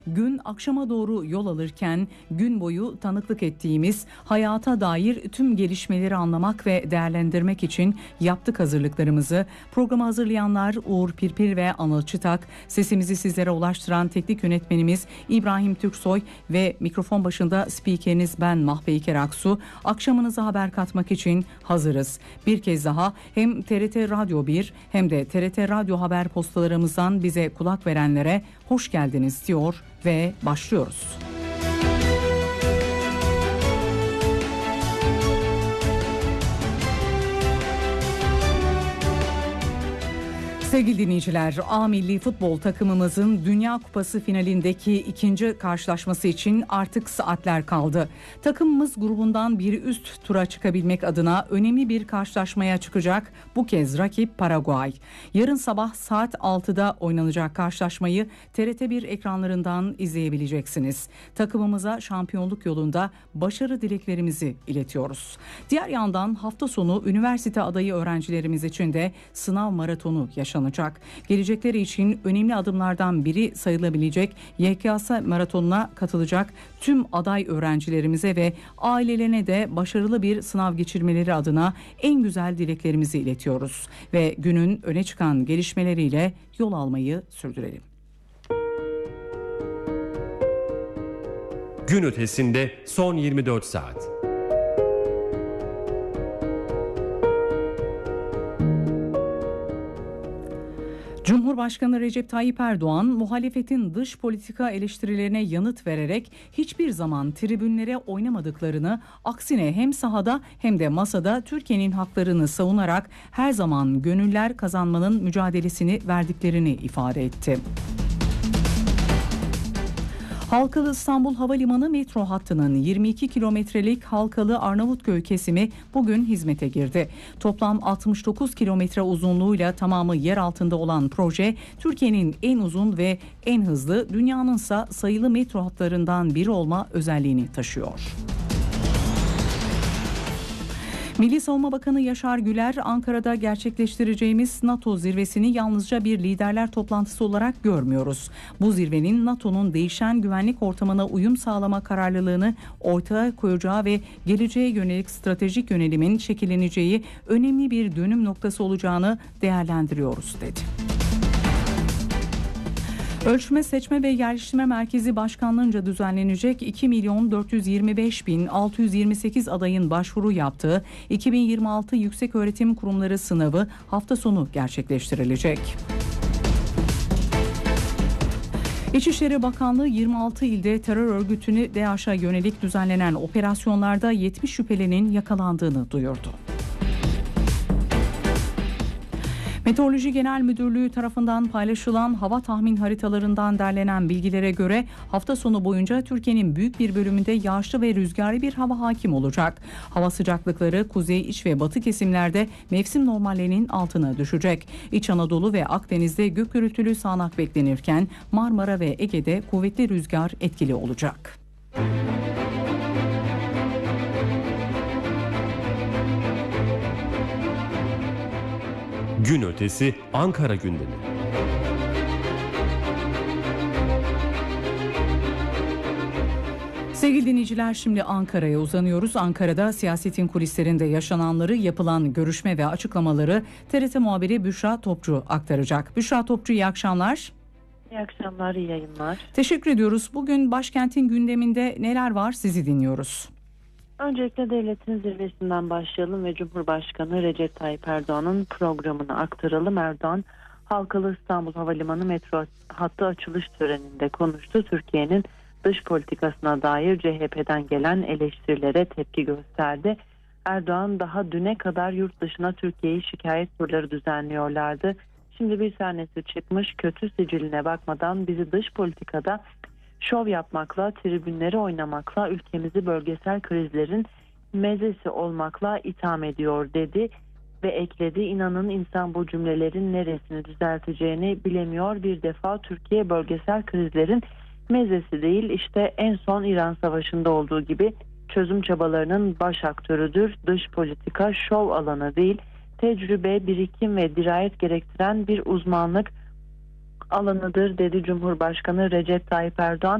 Gün akşama doğru yol alırken gün boyu tanıklık ettiğimiz hayata dair tüm gelişmeleri anlamak ve değerlendirmek için yaptık hazırlıklarımızı. Programı hazırlayanlar Uğur Pirpir ve Anıl Çıtak, sesimizi sizlere ulaştıran teknik yönetmenimiz İbrahim Türksoy ve mikrofon başında spikeriniz ben Mahve İker Aksu. Akşamınıza haber katmak için hazırız. Bir kez daha hem TRT Radyo 1 hem de TRT Radyo haber postalarımızdan bize kulak verenlere hoş geldiniz diyor ve başlıyoruz. Sevgili dinleyiciler, A Milli Futbol takımımızın Dünya Kupası finalindeki ikinci karşılaşması için artık saatler kaldı. Takımımız grubundan bir üst tura çıkabilmek adına önemli bir karşılaşmaya çıkacak. Bu kez rakip Paraguay. Yarın sabah saat 6'da oynanacak karşılaşmayı TRT1 ekranlarından izleyebileceksiniz. Takımımıza şampiyonluk yolunda başarı dileklerimizi iletiyoruz. Diğer yandan hafta sonu üniversite adayı öğrencilerimiz için de sınav maratonu yaşanacak. Gelecekleri için önemli adımlardan biri sayılabilecek YKS maratonuna katılacak tüm aday öğrencilerimize ve ailelerine de başarılı bir sınav geçirmeleri adına en güzel dileklerimizi iletiyoruz. Ve günün öne çıkan gelişmeleriyle yol almayı sürdürelim. Gün ötesinde son 24 saat. Cumhurbaşkanı Recep Tayyip Erdoğan, muhalefetin dış politika eleştirilerine yanıt vererek hiçbir zaman tribünlere oynamadıklarını, aksine hem sahada hem de masada Türkiye'nin haklarını savunarak her zaman gönüller kazanmanın mücadelesini verdiklerini ifade etti. Halkalı İstanbul Havalimanı metro hattının 22 kilometrelik Halkalı Arnavutköy kesimi bugün hizmete girdi. Toplam 69 kilometre uzunluğuyla tamamı yer altında olan proje, Türkiye'nin en uzun ve en hızlı, dünyanınsa sayılı metro hatlarından biri olma özelliğini taşıyor. Milli Savunma Bakanı Yaşar Güler, Ankara'da gerçekleştireceğimiz NATO zirvesini yalnızca bir liderler toplantısı olarak görmüyoruz. Bu zirvenin NATO'nun değişen güvenlik ortamına uyum sağlama kararlılığını ortaya koyacağı ve geleceğe yönelik stratejik yönelimin şekilleneceği önemli bir dönüm noktası olacağını değerlendiriyoruz dedi. Ölçme, Seçme ve Yerleştirme Merkezi Başkanlığı'nca düzenlenecek 2.425.628 adayın başvuru yaptığı 2026 Yükseköğretim Kurumları sınavı hafta sonu gerçekleştirilecek. İçişleri Bakanlığı 26 ilde terör örgütünü DAEŞ'e yönelik düzenlenen operasyonlarda 70 şüphelinin yakalandığını duyurdu. Meteoroloji Genel Müdürlüğü tarafından paylaşılan hava tahmin haritalarından derlenen bilgilere göre hafta sonu boyunca Türkiye'nin büyük bir bölümünde yağışlı ve rüzgarlı bir hava hakim olacak. Hava sıcaklıkları kuzey, iç ve batı kesimlerde mevsim normallerinin altına düşecek. İç Anadolu ve Akdeniz'de gök gürültülü sağanak beklenirken Marmara ve Ege'de kuvvetli rüzgar etkili olacak. Gün ötesi Ankara gündemi. Sevgili dinleyiciler, şimdi Ankara'ya uzanıyoruz. Ankara'da siyasetin kulislerinde yaşananları, yapılan görüşme ve açıklamaları TRT muhabiri Büşra Topçu aktaracak. Büşra Topçu, iyi akşamlar. İyi akşamlar, iyi yayınlar. Teşekkür ediyoruz. Bugün başkentin gündeminde neler var, sizi dinliyoruz. Öncelikle devletin zirvesinden başlayalım ve Cumhurbaşkanı Recep Tayyip Erdoğan'ın programını aktaralım. Erdoğan, Halkalı İstanbul Havalimanı metro hattı açılış töreninde konuştu. Türkiye'nin dış politikasına dair CHP'den gelen eleştirilere tepki gösterdi. Erdoğan, daha düne kadar yurt dışına Türkiye'yi şikayet turları düzenliyorlardı. Şimdi bir tanesi çıkmış, kötü siciline bakmadan bizi dış politikada şov yapmakla, tribünleri oynamakla, ülkemizi bölgesel krizlerin mezesi olmakla itham ediyor dedi ve ekledi. İnanın insan bu cümlelerin neresini düzelteceğini bilemiyor. Bir defa Türkiye bölgesel krizlerin mezesi değil, işte en son İran Savaşı'nda olduğu gibi çözüm çabalarının baş aktörüdür. Dış politika şov alanı değil, tecrübe, birikim ve dirayet gerektiren bir uzmanlık alanıdır dedi Cumhurbaşkanı Recep Tayyip Erdoğan.